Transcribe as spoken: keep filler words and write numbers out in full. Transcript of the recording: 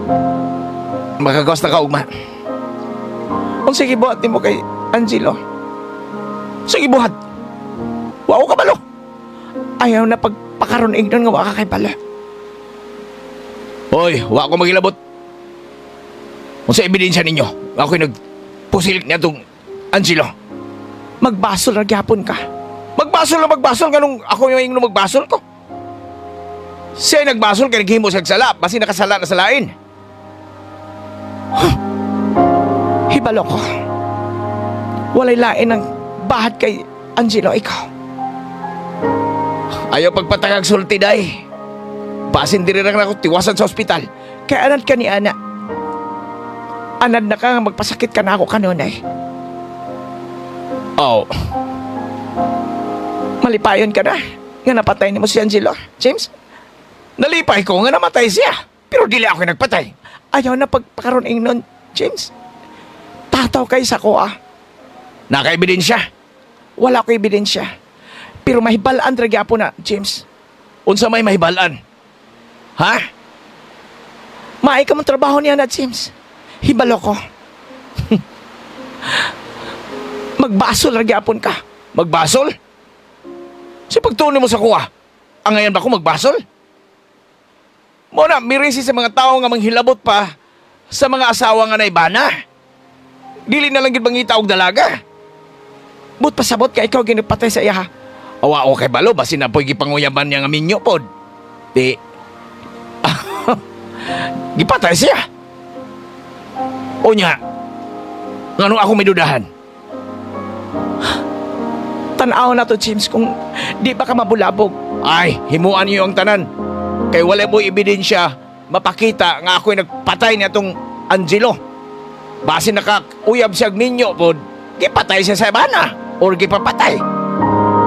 Makagawas na kaugma. Kung sige buhat mo kay Angelo. Sige buhat. Wow ka balo. Ayaw na pagpakaroon ignon nga waka kay pala. Hoy, wa ko magilabot. Kung sa ebidensya ninyo, ako'y nagpusilik niya itong Angelo. Magbasol na gyapon ka. Magbasol na magbasol ka nung ako yung ingno magbasol ko. Siya nagbasol kaya naghimo sa sala, basi nakasala na sa lain. Huh. Hibalo ko. Walay lain ng bahat kay Angelo, ikaw. Ayaw pagpatagag sulti, day. Basin dirirang na ako tiwasan sa ospital. Kaya anad ka ni Ana. Anad na ka nga magpasakit ka na ako kanunay. Oh. Malipayon ka na. Nga napatay ni mo si Angelo, James? Nalipay ko nga namatay siya. Pero dili ako nagpatay. Ayaw na pagpakaroon ingnon, James. Tataw kay sa ko ah. Naka-ebidensya? Wala ko ebidensya. Pero mahibalaan dragi apo na, James. Unsa may mahibalaan? Ha? Maay ka mong trabaho niya na, James. Hibalo ko. Magbasol ragi apon ka. Magbasol? Si pagtuloy mo sa kuha, ang ngayon ba ako magbasol? Muna, mirisi sa mga tao nga manghilabot pa sa mga asawa nga naibana. Dili na lang gid mangita og dalaga. But pasabot ka ikaw ginapatay sa iya ha. Awa o kay balo basin na po'y gipanguyaban niya nga minyo pod. Di. Gipatay siya. O nya. Ngano ako may dudahan? Tanaw na to, James, kung di ba ka mabulabog. Ay, himuan niyo ang tanan. Kay wala mo ebidensya mapakita nga ako'y nagpatay niya tong Angelo. Base nakakuyab siya minyo pod, gipatay siya sa bana or gipapatay.